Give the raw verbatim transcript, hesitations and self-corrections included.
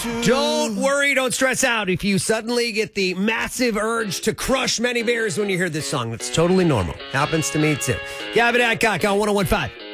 Don't worry, don't stress out if you suddenly get the massive urge to crush many bears when you hear this song. That's totally normal. Happens to me too. Gavin Adcock on one oh one five.